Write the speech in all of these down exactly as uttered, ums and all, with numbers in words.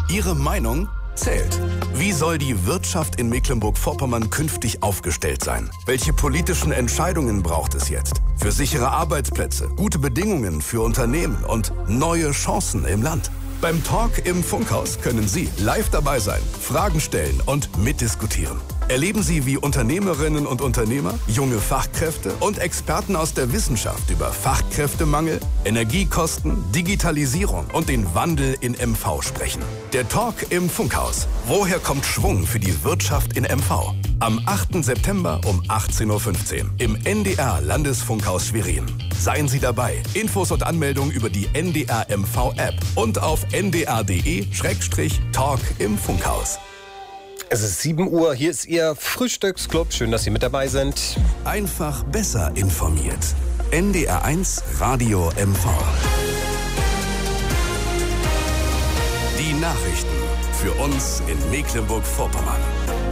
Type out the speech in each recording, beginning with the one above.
Ihre Meinung zählt. Wie soll die Wirtschaft in Mecklenburg-Vorpommern künftig aufgestellt sein? Welche politischen Entscheidungen braucht es jetzt? Für sichere Arbeitsplätze, gute Bedingungen für Unternehmen und neue Chancen im Land. Beim Talk im Funkhaus können Sie live dabei sein, Fragen stellen und mitdiskutieren. Erleben Sie, wie Unternehmerinnen und Unternehmer, junge Fachkräfte und Experten aus der Wissenschaft über Fachkräftemangel, Energiekosten, Digitalisierung und den Wandel in M V sprechen. Der Talk im Funkhaus. Woher kommt Schwung für die Wirtschaft in M V? Am achten September um achtzehn Uhr fünfzehn im N D R Landesfunkhaus Schwerin. Seien Sie dabei. Infos und Anmeldungen über die N D R M V App und auf n d r punkt d e Schrägstrich Talk im Funkhaus. Es ist sieben Uhr, hier ist Ihr Frühstücksclub. Schön, dass Sie mit dabei sind. Einfach besser informiert. N D R eins Radio M V. Die Nachrichten für uns in Mecklenburg-Vorpommern.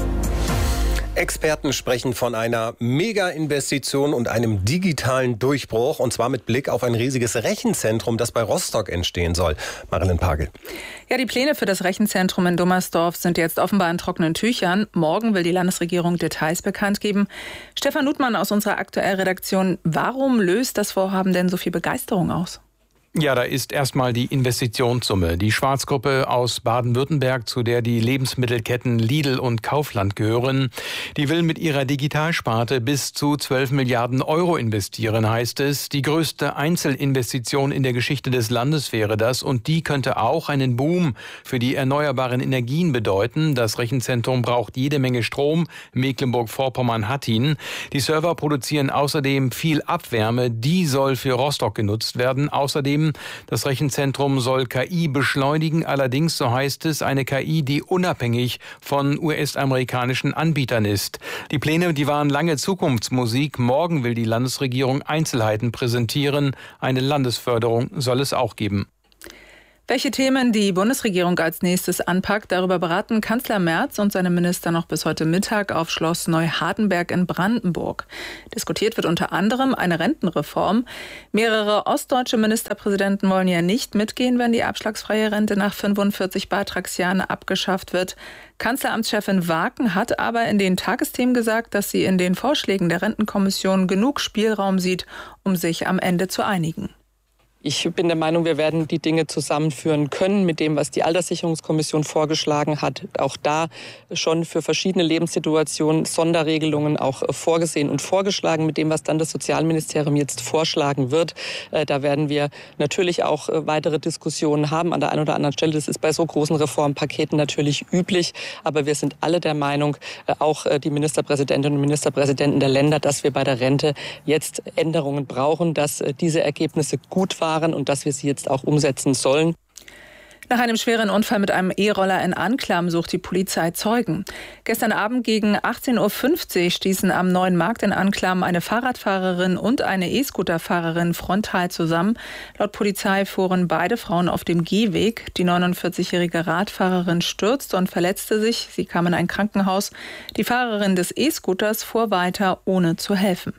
Experten sprechen von einer Mega-Investition und einem digitalen Durchbruch, und zwar mit Blick auf ein riesiges Rechenzentrum, das bei Rostock entstehen soll. Marilyn Pagel. Ja, die Pläne für das Rechenzentrum in Dummersdorf sind jetzt offenbar in trockenen Tüchern. Morgen will die Landesregierung Details bekannt geben. Stefan Nutmann aus unserer Aktuellredaktion. Warum löst das Vorhaben denn so viel Begeisterung aus? Ja, da ist erstmal die Investitionssumme. Die Schwarzgruppe aus Baden-Württemberg, zu der die Lebensmittelketten Lidl und Kaufland gehören, die will mit ihrer Digitalsparte bis zu zwölf Milliarden Euro investieren, heißt es. Die größte Einzelinvestition in der Geschichte des Landes wäre das, und die könnte auch einen Boom für die erneuerbaren Energien bedeuten. Das Rechenzentrum braucht jede Menge Strom. Mecklenburg-Vorpommern hat ihn. Die Server produzieren außerdem viel Abwärme. Die soll für Rostock genutzt werden. Außerdem das Rechenzentrum soll K I beschleunigen, allerdings, so heißt es, eine K I, die unabhängig von U S-amerikanischen Anbietern ist. Die Pläne, die waren lange Zukunftsmusik. Morgen will die Landesregierung Einzelheiten präsentieren. Eine Landesförderung soll es auch geben. Welche Themen die Bundesregierung als nächstes anpackt, darüber beraten Kanzler Merz und seine Minister noch bis heute Mittag auf Schloss Neuhardenberg in Brandenburg. Diskutiert wird unter anderem eine Rentenreform. Mehrere ostdeutsche Ministerpräsidenten wollen ja nicht mitgehen, wenn die abschlagsfreie Rente nach fünfundvierzig Beitragsjahren abgeschafft wird. Kanzleramtschefin Waken hat aber in den Tagesthemen gesagt, dass sie in den Vorschlägen der Rentenkommission genug Spielraum sieht, um sich am Ende zu einigen. Ich bin der Meinung, wir werden die Dinge zusammenführen können mit dem, was die Alterssicherungskommission vorgeschlagen hat. Auch da schon für verschiedene Lebenssituationen Sonderregelungen auch vorgesehen und vorgeschlagen mit dem, was dann das Sozialministerium jetzt vorschlagen wird. Da werden wir natürlich auch weitere Diskussionen haben an der einen oder anderen Stelle. Das ist bei so großen Reformpaketen natürlich üblich. Aber wir sind alle der Meinung, auch die Ministerpräsidentinnen und Ministerpräsidenten der Länder, dass wir bei der Rente jetzt Änderungen brauchen, dass diese Ergebnisse gut waren und dass wir sie jetzt auch umsetzen sollen. Nach einem schweren Unfall mit einem E-Roller in Anklam sucht die Polizei Zeugen. Gestern Abend gegen achtzehn Uhr fünfzig stießen am Neuen Markt in Anklam eine Fahrradfahrerin und eine E-Scooter-Fahrerin frontal zusammen. Laut Polizei fuhren beide Frauen auf dem Gehweg. Die neunundvierzigjährige Radfahrerin stürzte und verletzte sich. Sie kam in ein Krankenhaus. Die Fahrerin des E-Scooters fuhr weiter, ohne zu helfen.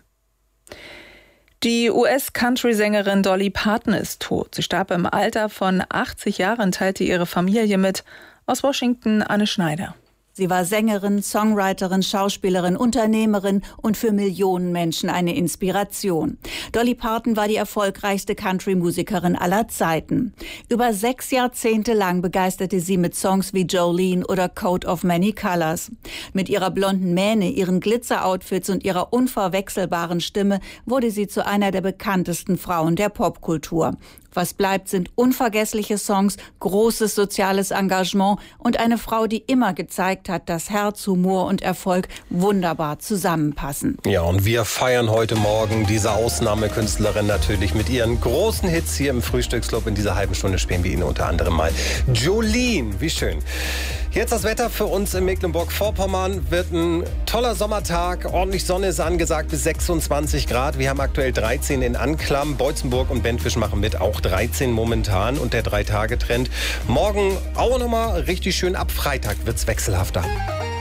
Die U S-Country-Sängerin Dolly Parton ist tot. Sie starb im Alter von achtzig Jahren, teilte ihre Familie mit. Aus Washington Anne Schneider. Sie war Sängerin, Songwriterin, Schauspielerin, Unternehmerin und für Millionen Menschen eine Inspiration. Dolly Parton war die erfolgreichste Country-Musikerin aller Zeiten. Über sechs Jahrzehnte lang begeisterte sie mit Songs wie Jolene oder Coat of Many Colors. Mit ihrer blonden Mähne, ihren Glitzer-Outfits und ihrer unverwechselbaren Stimme wurde sie zu einer der bekanntesten Frauen der Popkultur. Was bleibt, sind unvergessliche Songs, großes soziales Engagement und eine Frau, die immer gezeigt hat, dass Herz, Humor und Erfolg wunderbar zusammenpassen. Ja, und wir feiern heute Morgen diese Ausnahmekünstlerin natürlich mit ihren großen Hits hier im Frühstücksclub. In dieser halben Stunde spielen wir Ihnen unter anderem mal Jolene. Wie schön. Jetzt das Wetter für uns in Mecklenburg-Vorpommern. Wird ein toller Sommertag. Ordentlich Sonne ist angesagt bis sechsundzwanzig Grad. Wir haben aktuell dreizehn in Anklam. Beutzenburg und Bentwisch machen mit, auch dreizehn momentan. Und der Drei-Tage-Trend. Morgen auch nochmal richtig schön. Ab Freitag wird's wechselhafter.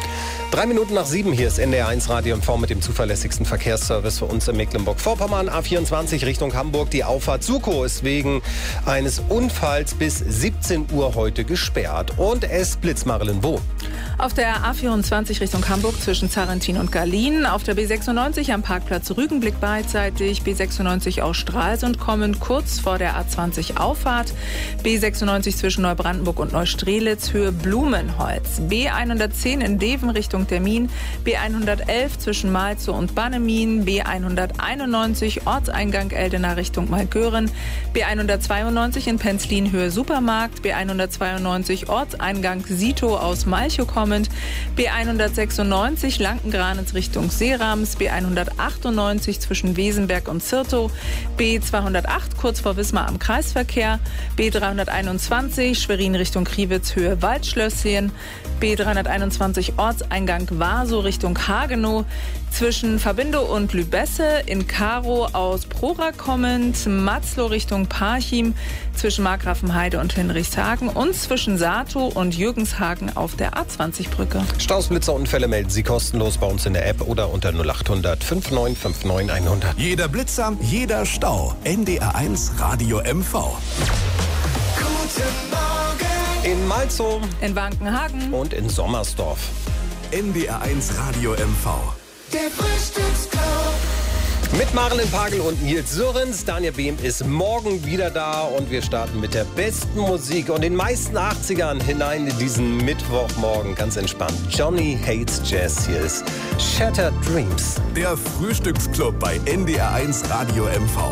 Drei Minuten nach sieben, hier ist N D R eins Radio M V mit dem zuverlässigsten Verkehrsservice für uns in Mecklenburg-Vorpommern. A vierundzwanzig Richtung Hamburg. Die Auffahrt Sukow ist wegen eines Unfalls bis siebzehn Uhr heute gesperrt. Und es blitzt, Marilyn, wo? Auf der A vierundzwanzig Richtung Hamburg zwischen Zarentin und Garlin. Auf der B sechsundneunzig am Parkplatz Rügenblick beidseitig. B sechsundneunzig aus Stralsund kommen kurz vor der A zwanzig Auffahrt. B sechsundneunzig zwischen Neubrandenburg und Neustrelitz Höhe Blumenholz. B hundertzehn in Deven Richtung Termin. B hundertelf zwischen Malzow und Bannemin. B hunderteinundneunzig Ortseingang Eldena Richtung Malkören. B hundertzweiundneunzig in Penzlin Höhe Supermarkt. B hundertzweiundneunzig Ortseingang Sito aus Malchow kommend. B hundertsechsundneunzig Lankengranitz Richtung Seerams. B hundertachtundneunzig zwischen Wesenberg und Zirtow. B zweihundertacht kurz vor Wismar am Kreisverkehr. B dreihunderteinundzwanzig Schwerin Richtung Kriwitz Höhe Waldschlösschen. B dreihunderteinundzwanzig Ortseingang Waso Richtung Hagenow. Zwischen Verbindow und Lübesse in Karow aus Prora kommend. Matzlow Richtung Parchim zwischen Markgrafenheide und Hinrichshagen. Und zwischen Satow und Jürgenshagen auf der A zwanzig Brücke. Staus, Blitzer, Unfälle melden Sie kostenlos bei uns in der App oder unter null achthundert fünfundneunzig neunundfünfzig hundert. Jeder Blitzer, jeder Stau. N D R eins Radio M V. Guten Morgen. In Malzow, In Wankenhagen und in Sommersdorf. N D R eins Radio M V. Der Frühstücksclub. Mit Marilyn Pagel und Nils Sörens. Daniel Behm ist morgen wieder da und wir starten mit der besten Musik und den meisten achtzigern hinein in diesen Mittwochmorgen. Ganz entspannt. Johnny Hates Jazz. Hier ist Shattered Dreams. Der Frühstücksclub bei N D R eins Radio M V.